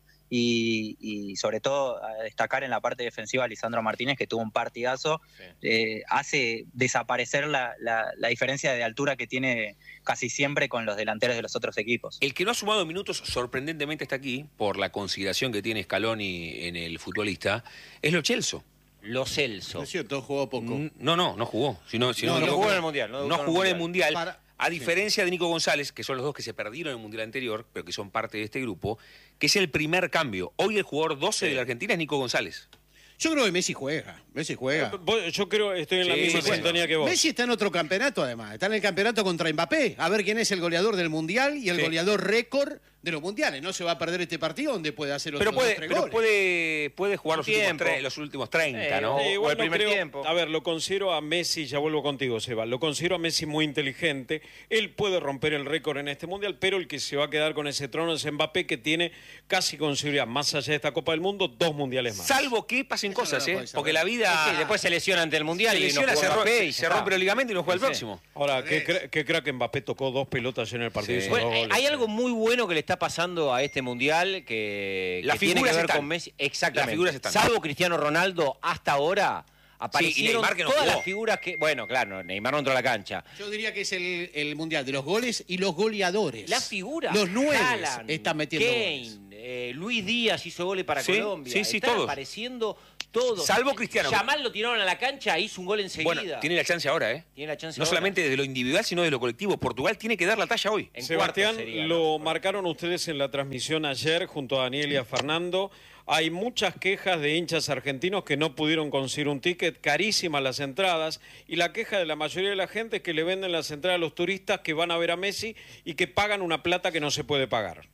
Y, y sobre todo a destacar en la parte defensiva a Lisandro Martínez, que tuvo un partidazo, sí. eh, hace desaparecer la, la, la diferencia de altura que tiene casi siempre con los delanteros de los otros equipos. El que no ha sumado minutos sorprendentemente está aquí, por la consideración que tiene Scaloni en el futbolista, es Lo Celso. Lo Celso. No es cierto, jugó poco. No, no, no jugó. Sino, sino no, no, no jugó en el Mundial. No, no jugó en el Mundial. Para... A diferencia de Nico González, que son los dos que se perdieron en el Mundial anterior, pero que son parte de este grupo, que es el primer cambio. Hoy el jugador doce sí. de la Argentina es Nico González. Yo creo que Messi juega. Messi juega. Yo creo que estoy en la sí, misma sí, sintonía sí. que vos. Messi está en otro campeonato, además. Está en el campeonato contra Mbappé. A ver quién es el goleador del Mundial y el sí. goleador récord de los mundiales. No se va a perder este partido donde puede hacer otros pero puede, dos, tres pero goles. puede, puede jugar los últimos, tre los últimos treinta, eh, ¿no? Eh, o el no primer creo, tiempo. A ver, lo considero a Messi, ya vuelvo contigo, Seba, lo considero a Messi muy inteligente. Él puede romper el récord en este Mundial, pero el que se va a quedar con ese trono es Mbappé, que tiene casi con seguridad, más allá de esta Copa del Mundo, dos mundiales más. Salvo que pasen Eso cosas, no ¿eh? Porque la vida... Es que después se lesiona ante el Mundial se y lesiona, no se, Mbappé y se rompe el ligamento y no juega sí, el próximo. Ahora, ¿qué, cra qué crack Mbappé tocó dos pelotas en el partido? Sí. Bueno, dos goles, hay sí. algo muy bueno que le está pasando a este Mundial que, Las que tiene que ver están. con Messi. Exactamente. Las figuras están. Salvo Cristiano Ronaldo, hasta ahora aparecieron sí, y que no todas jugó. las figuras que... Bueno, claro, Neymar no entró a la cancha. Yo diría que es el, el Mundial de los goles y los goleadores. Las figuras. Los nueve Haaland, están metiendo Kane, goles. Eh, Luis Díaz hizo goles para sí, Colombia. Sí, sí, están todos. apareciendo todos. Salvo Cristiano. Yamal lo tiraron a la cancha, hizo un gol enseguida. Bueno, tiene la chance ahora, ¿eh? Tiene la chance no ahora. solamente desde lo individual, sino desde lo colectivo. Portugal tiene que dar la talla hoy. En Sebastián, sería, lo ¿no? marcaron ustedes en la transmisión ayer junto a Daniel y a Fernando. Hay muchas quejas de hinchas argentinos que no pudieron conseguir un ticket, carísimas las entradas, y la queja de la mayoría de la gente es que le venden las entradas a los turistas que van a ver a Messi y que pagan una plata que no se puede pagar.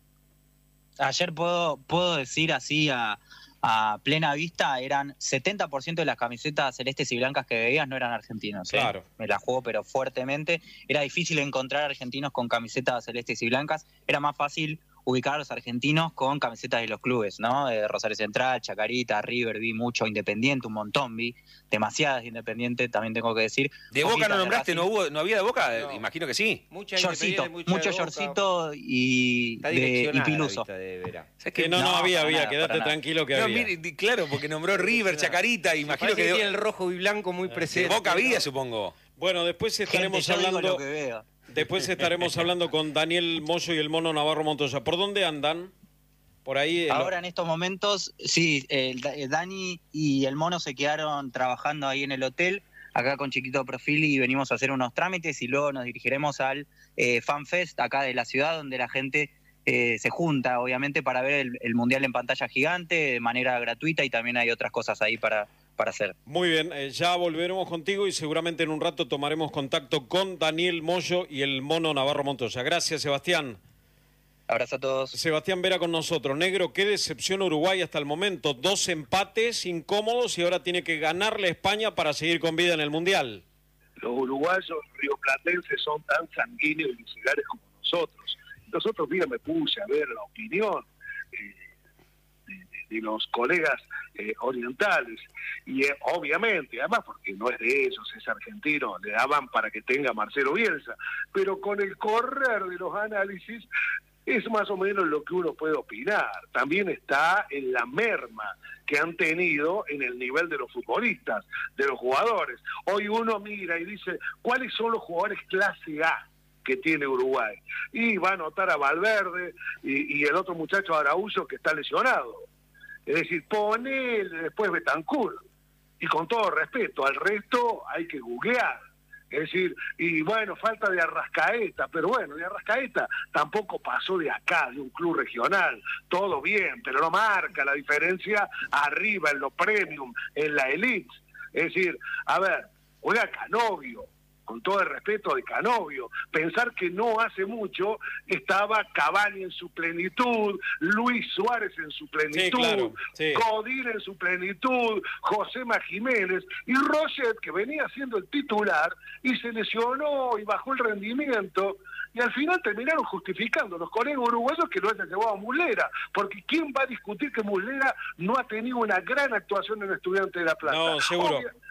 Ayer puedo, puedo decir así a, a plena vista, eran setenta por ciento de las camisetas celestes y blancas que veías no eran argentinos. ¿eh? Claro. Me la jugó, pero fuertemente. Era difícil encontrar argentinos con camisetas celestes y blancas. Era más fácil ubicar a los argentinos con camisetas de los clubes, ¿no? De Rosario Central, Chacarita, River, vi mucho, Independiente, un montón vi, demasiadas de Independiente, también tengo que decir. ¿De Boca no nombraste? ¿No, hubo, ¿No había de Boca? No. Imagino que sí. Mucha Yorcito, mucho Yorcito y, de, y Piluso. Es que no, no, no había, había, quédate tranquilo que no, había. Mire, claro, porque nombró River, Chacarita, imagino que... que tiene el rojo y blanco muy presente. De Boca había, supongo. Bueno, después estaremos Gente, hablando... lo que vea. Después estaremos hablando con Daniel Moyo y el Mono Navarro Montoya. ¿Por dónde andan? Por ahí. Ahora en estos momentos, sí, el, el Dani y el Mono se quedaron trabajando ahí en el hotel, acá con Chiquito Profil, y venimos a hacer unos trámites y luego nos dirigiremos al eh, FanFest acá de la ciudad, donde la gente eh, se junta, obviamente, para ver el, el Mundial en pantalla gigante de manera gratuita, y también hay otras cosas ahí para... para hacer. Muy bien, eh, ya volveremos contigo y seguramente en un rato tomaremos contacto con Daniel Moyo y el Mono Navarro Montoya. Gracias, Sebastián. Abrazo a todos. Sebastián Vera con nosotros. Negro, qué decepción Uruguay hasta el momento. Dos empates incómodos y ahora tiene que ganarle a España para seguir con vida en el Mundial. Los uruguayos rioplatenses son tan sanguíneos y viscerales como nosotros. Nosotros, mira, me puse a ver la opinión eh, de, de, de los colegas eh, orientales. Y eh, obviamente, además porque no es de ellos, es argentino, le daban para que tenga Marcelo Bielsa, pero con el correr de los análisis es más o menos lo que uno puede opinar. También está en la merma que han tenido en el nivel de los futbolistas, de los jugadores. Hoy uno mira y dice, ¿cuáles son los jugadores clase A que tiene Uruguay? Y va a anotar a Valverde y, y el otro muchacho Araújo que está lesionado. Es decir, pone después Betancur. Y con todo respeto, al resto hay que googlear. Es decir, y bueno, falta de Arrascaeta, pero bueno, de Arrascaeta tampoco pasó de acá, de un club regional. Todo bien, pero no marca la diferencia arriba, en lo premium, en la elite. Es decir, a ver, juega Canovio, con todo el respeto de Canovio, pensar que no hace mucho estaba Cavani en su plenitud, Luis Suárez en su plenitud, sí, claro, sí. Godín en su plenitud, Josema Jiménez y Roget, que venía siendo el titular y se lesionó y bajó el rendimiento, y al final terminaron justificando los colegas uruguayos que lo hayan llevado a Muslera, porque ¿quién va a discutir que Muslera no ha tenido una gran actuación en Estudiantes de La Plata? No, seguro. Obvia,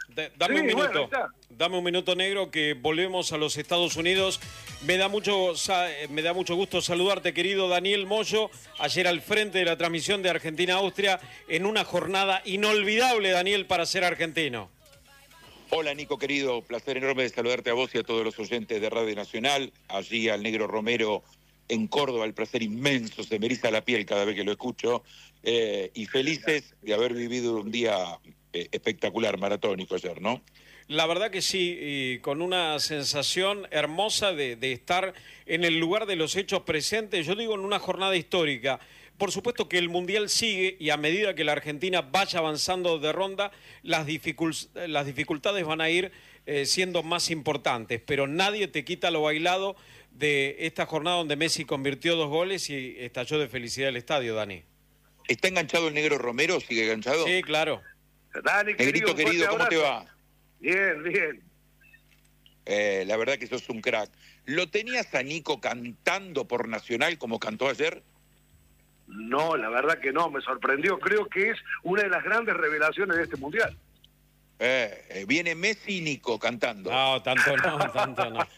De- dame Sí, un minuto. bueno, ahí está. Dame un minuto, negro, que volvemos a los Estados Unidos. Me da mucho sa- eh, me da mucho gusto saludarte, querido Daniel Moyo, ayer al frente de la transmisión de Argentina-Austria en una jornada inolvidable, Daniel, para ser argentino. Hola Nico querido, placer enorme de saludarte a vos y a todos los oyentes de Radio Nacional, allí al Negro Romero en Córdoba, el placer inmenso, se me eriza la piel cada vez que lo escucho, eh, y felices de haber vivido un día eh, espectacular, maratónico ayer, ¿no? La verdad que sí, y con una sensación hermosa de, de estar en el lugar de los hechos presentes, yo digo en una jornada histórica. Por supuesto que el Mundial sigue y a medida que la Argentina vaya avanzando de ronda, las, dificul- las dificultades van a ir eh, siendo más importantes, pero nadie te quita lo bailado de esta jornada donde Messi convirtió dos goles y estalló de felicidad el estadio, Dani. ¿Está enganchado el Negro Romero? ¿Sigue enganchado? Sí, claro. Dani, Negrito querido, un fuerte querido, ¿cómo te abrazo. va? Bien, bien. Eh, la verdad que sos un crack. ¿Lo tenías a Nico cantando por Nacional como cantó ayer? No, la verdad que no, me sorprendió. Creo que es una de las grandes revelaciones de este Mundial. Eh, eh, viene Messi y Nico cantando. No, tanto no, tanto no.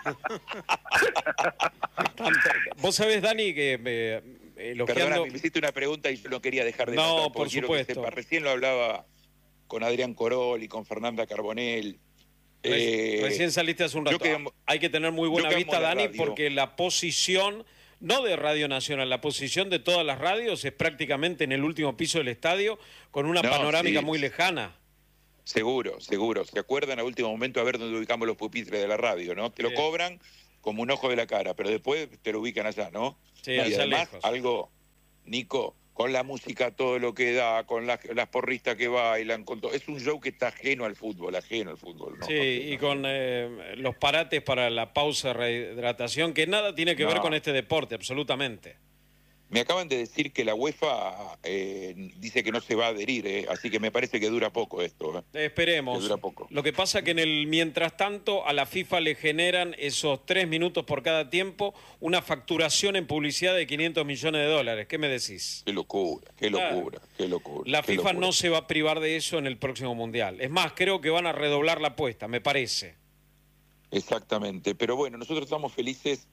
Tanto- Vos sabés, Dani, que me, elogiando... Perdóname, me hiciste una pregunta y yo no quería dejar de No, notar, porque por quiero supuesto. que sepa. Recién lo hablaba con Adrián Corol y con Fernanda Carbonell. Re- Eh, Recién saliste hace un rato. yo que amo- Hay que tener muy buena yo que vista, amo la Dani, radio. porque la posición, no de Radio Nacional, la posición de todas las radios es prácticamente en el último piso del estadio, con una No, panorámica sí. muy lejana. Seguro, seguro. ¿Se acuerdan a último momento a ver dónde ubicamos los pupitres de la radio, no? Te lo Sí. cobran como un ojo de la cara, pero después te lo ubican allá, ¿no? Sí, y allá además, lejos. algo, Nico, con la música todo lo que da, con las, las porristas que bailan, con todo. Es un show que está ajeno al fútbol, ajeno al fútbol, ¿no? Sí, y con eh, los parates para la pausa de rehidratación, que nada tiene que ver No. con este deporte, absolutamente. Me acaban de decir que la UEFA eh, dice que no se va a adherir, eh, así que me parece que dura poco esto. eh. Esperemos. Que dura poco. Lo que pasa que en el mientras tanto a la FIFA le generan esos tres minutos por cada tiempo una facturación en publicidad de quinientos millones de dólares. ¿Qué me decís? Qué locura, qué Claro. locura, qué locura. La qué FIFA locura. no se va a privar de eso en el próximo Mundial. Es más, creo que van a redoblar la apuesta, me parece. Exactamente, pero bueno, nosotros estamos felices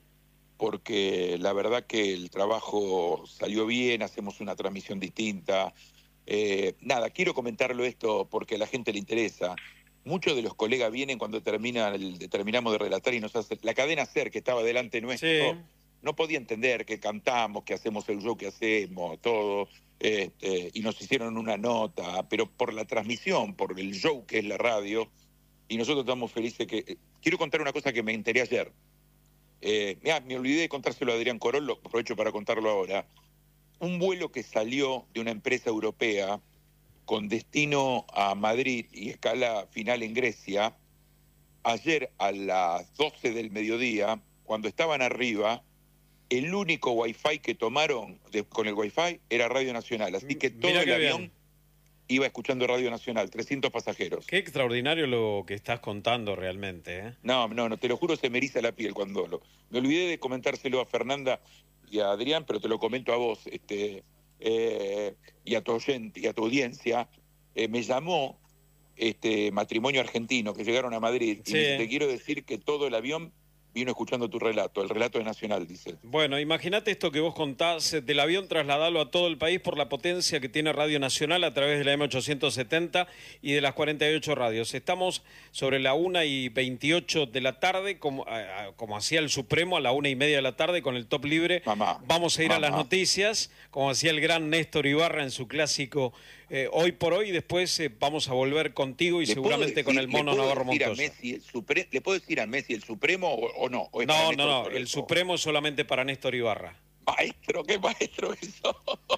porque la verdad que el trabajo salió bien, hacemos una transmisión distinta. Eh, nada, quiero comentarlo esto porque a la gente le interesa. Muchos de los colegas vienen cuando termina el- terminamos de relatar y nos hacen... La cadena SER que estaba delante nuestro Sí. no podía entender que cantamos, que hacemos el show que hacemos, todo, este, y nos hicieron una nota, pero por la transmisión, por el show que es la radio, y nosotros estamos felices que... Quiero contar una cosa que me enteré ayer. Eh, mirá, me olvidé de contárselo a Adrián Corol, lo aprovecho para contarlo ahora. Un vuelo que salió de una empresa europea con destino a Madrid y escala final en Grecia, ayer a las doce del mediodía, cuando estaban arriba, el único wifi que tomaron de- con el wifi era Radio Nacional. Así que todo Mirá el qué avión bien. iba escuchando Radio Nacional, trescientos pasajeros. Qué extraordinario lo que estás contando realmente, ¿eh? No, no, no, te lo juro, se me eriza la piel cuando lo... Me olvidé de comentárselo a Fernanda y a Adrián, pero te lo comento a vos, este, eh, y a tu oyente, y a tu audiencia. Eh, me llamó este matrimonio argentino que llegaron a Madrid y Sí. me dice, te quiero decir que todo el avión vino escuchando tu relato, el relato de Nacional, dice. Bueno, imagínate esto que vos contás eh, del avión, trasladalo a todo el país por la potencia que tiene Radio Nacional a través de la M ochocientos setenta y de las cuarenta y ocho radios. Estamos sobre la una y veintiocho de la tarde, como, a- a- como hacía el Supremo, a la una y media de la tarde con el top libre. Mamá, Vamos a ir a las mamá. noticias, como hacía el gran Néstor Ibarra en su clásico eh, Hoy por Hoy. Después eh, vamos a volver contigo y ¿Le puedo seguramente con decir- el mono ¿le puedo Navarro decir a Montoya. Messi el Supre- ¿Le puedo decir a Messi el Supremo o, o no? ¿O es para No, Néstor no, no, solo el eso? Supremo es solamente para Néstor Ibarra. Maestro, qué maestro eso.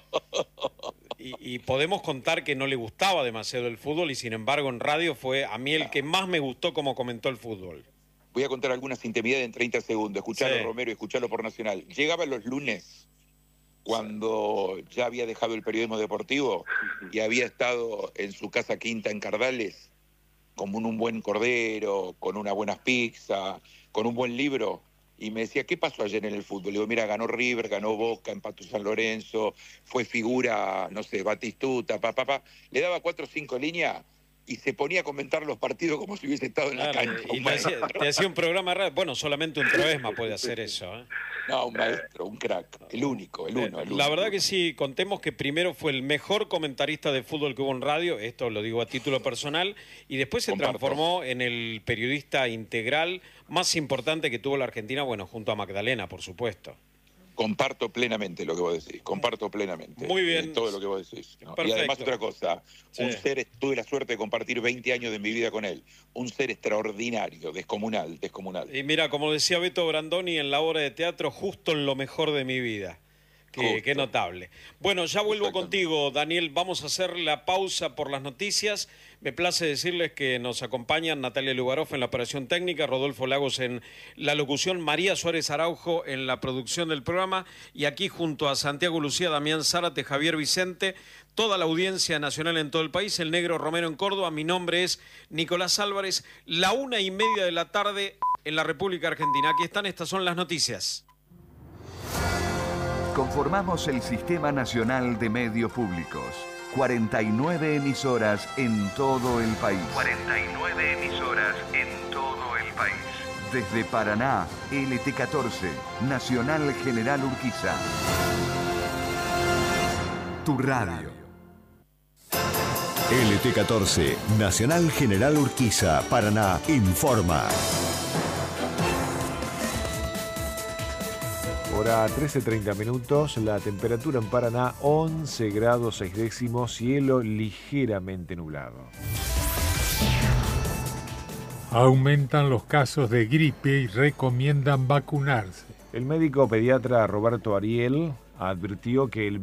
Y, y podemos contar que no le gustaba demasiado el fútbol y sin embargo en radio fue a mí el que más me gustó como comentó el fútbol. Voy a contar algunas intimidades en treinta segundos. Escuchalo, Sí. Romero, y escuchalo por Nacional. Llegaba los lunes, cuando ya había dejado el periodismo deportivo y había estado en su casa quinta en Cardales, con un, un buen cordero, con unas buenas pizzas, con un buen libro. Y me decía, ¿qué pasó ayer en el fútbol? Le digo, mira, ganó River, ganó Boca, empató San Lorenzo, fue figura, no sé, Batistuta, papá, papá. Le daba cuatro o cinco líneas y se ponía a comentar los partidos como si hubiese estado en Claro, la cancha. y te hacía, te hacía un programa raro. Bueno, solamente un Troesma puede hacer eso. ¿eh? No, un maestro, un crack, el único, el uno. El La uno. verdad que sí, contemos que primero fue el mejor comentarista de fútbol que hubo en radio, esto lo digo a título personal, y después se Comparto. transformó en el periodista integral más importante que tuvo la Argentina, bueno, junto a Magdalena, por supuesto. Comparto plenamente lo que vos decís, comparto plenamente. Muy bien. eh, todo lo que vos decís. ¿no? Y Perfecto. además otra cosa, Sí. un ser, tuve la suerte de compartir veinte años de mi vida con él, un ser extraordinario, descomunal, descomunal. Y mira, como decía Beto Brandoni en la obra de teatro, justo en lo mejor de mi vida. Qué, qué notable. Bueno, ya vuelvo contigo, Daniel. Vamos a hacer la pausa por las noticias. Me place decirles que nos acompañan Natalia Lugaroff en la operación técnica, Rodolfo Lagos en la locución, María Suárez Araujo en la producción del programa, y aquí junto a Santiago Lucía, Damián Zárate, Javier Vicente, toda la audiencia nacional en todo el país, el Negro Romero en Córdoba. Mi nombre es Nicolás Álvarez. La una y media de la tarde en la República Argentina. Aquí están, estas son las noticias. Conformamos el Sistema Nacional de Medios Públicos. cuarenta y nueve emisoras en todo el país. cuarenta y nueve emisoras en todo el país. Desde Paraná, L T catorce, Nacional General Urquiza. Tu radio. L T catorce, Nacional General Urquiza, Paraná, informa. Hora trece treinta minutos, la temperatura en Paraná once grados seis décimos, cielo ligeramente nublado. Aumentan los casos de gripe y recomiendan vacunarse. El médico pediatra Roberto Ariel advirtió que el